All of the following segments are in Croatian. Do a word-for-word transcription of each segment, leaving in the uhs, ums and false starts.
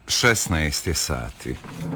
šesnaest je sati.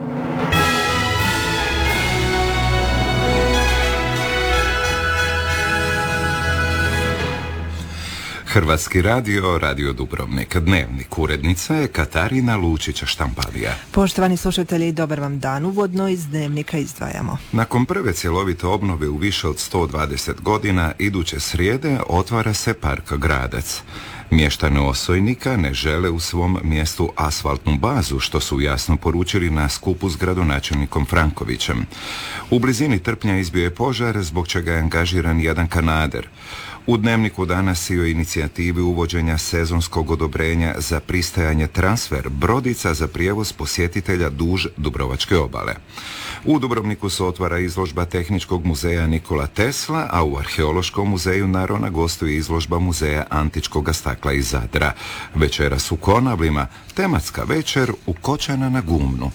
Hrvatski radio, Radio Dubrovnik, Dnevnik. Urednica je Katarina Lučića-Štamparija. Poštovani slušatelji, dobar vam dan. Uvodno iz Dnevnika izdvajamo. Nakon prve cjelovite obnove u više od sto dvadeset godina, iduće srijede otvara se Park Gradac. Mještani Osojnika ne žele u svom mjestu asfaltnu bazu, što su jasno poručili na skupu s gradonačelnikom Frankovićem. U blizini Trpnja izbio je požar, zbog čega je angažiran jedan kanader. U Dnevniku danas i o inicijativi uvođenja sezonskog odobrenja za pristajanje transfer brodica za prijevoz posjetitelja duž Dubrovačke obale. U Dubrovniku se otvara izložba Tehničkog muzeja Nikola Tesla, a u Arheološkom muzeju Narona gostuje izložba Muzeja antičkog stakla iz Zadra. Večeras u Konavlima, tematska večer u Kočana na Gumnu.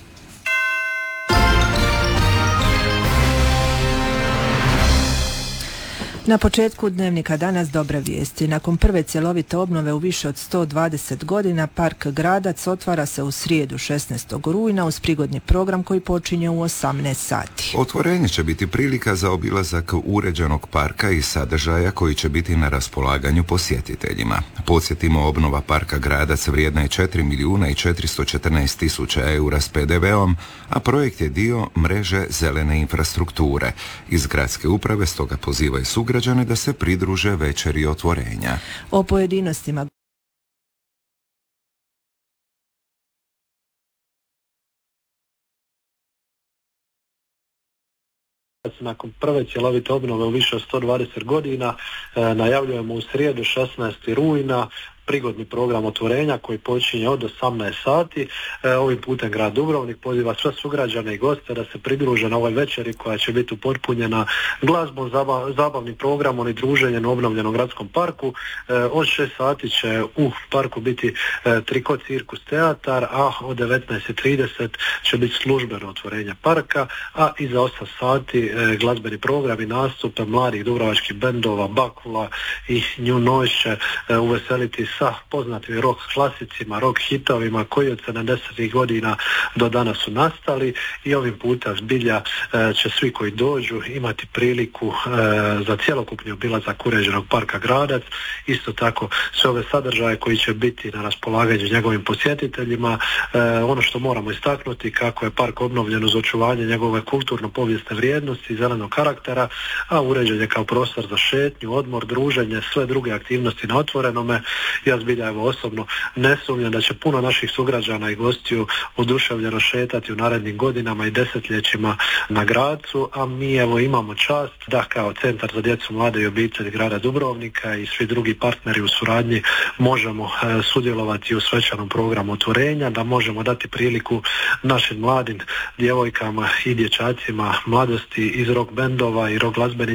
Na početku Dnevnika danas dobre vijesti. Nakon prve cjelovite obnove u više od sto dvadeset godina, Park Gradac otvara se u srijedu šesnaestog rujna uz prigodni program koji počinje u osamnaest sati. Otvorenje će biti prilika za obilazak uređenog parka i sadržaja koji će biti na raspolaganju posjetiteljima. Podsjetimo, obnova Parka Gradac vrijedna je četiri milijuna i četiristo četrnaest tisuća eura s pe de veom, a projekt je dio mreže zelene infrastrukture. Iz gradske uprave stoga pozivaju sugrađane da se pridruže večeri otvorenja. O pojedinostima nakon prve cjelovite obnove u više od sto dvadeset godina e, najavljujemo u srijedu šesnaestog rujna prigodni program otvorenja koji počinje od osamnaest sati. E, ovim putem grad Dubrovnik poziva sve sugrađane i goste da se pridruže na ovoj večeri koja će biti upotpunjena glazbom, zaba, zabavnim programom i druženjem u obnovljenom gradskom parku. E, od šest sati će u parku biti e, Triko cirkus teatar, a od devetnaest i trideset će biti službeno otvorenje parka, a iza osam sati e, glazbeni program i nastupe mladih dubrovačkih bendova Bakula i New Noise će e, uveseliti sa poznatim rock klasicima, rock hitovima koji od sedamdesetih godina do danas su nastali, i ovim putem zbilja e, će svi koji dođu imati priliku e, za cjelokupni obilazak uređenog Parka Gradac. Isto tako sve ove sadržaje koji će biti na raspolaganju njegovim posjetiteljima. E, ono što moramo istaknuti, kako je park obnovljen uz očuvanje njegove kulturno-povijesne vrijednosti i zelenog karaktera, a uređen je kao prostor za šetnju, odmor, druženje, sve druge aktivnosti na otvorenome. Ja zbilja evo osobno ne sumnjam da će puno naših sugrađana i gostiju oduševljeno šetati u narednim godinama i desetljećima na Gradcu, a mi evo imamo čast da kao Centar za djecu, mlade i obitelj grada Dubrovnika i svi drugi partneri u suradnji možemo e, sudjelovati u svečanom programu otvorenja, da možemo dati priliku našim mladim djevojkama i dječacima mladosti iz rock bendova i rock glazbenih